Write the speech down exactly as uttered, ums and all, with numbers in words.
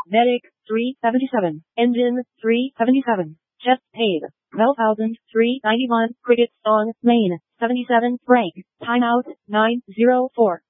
Medic, three seventy-seven. Engine, three seventy-seven. Chest paid, twelve thousand three hundred ninety-one. Cricket song, main, seventy-seven. Break, timeout, nine oh four.